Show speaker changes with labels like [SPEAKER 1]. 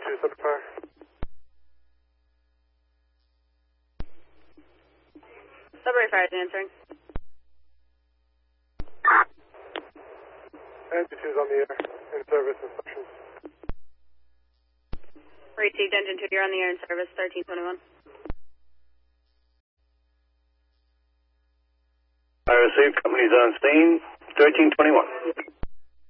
[SPEAKER 1] 2, Subject Fire.
[SPEAKER 2] Sudbury Fire is answering.
[SPEAKER 1] Engine 2 is on the air. In service instructions.
[SPEAKER 2] Received engine 2, you're on the air in service, 1321.
[SPEAKER 3] I received companies on scene, 1321.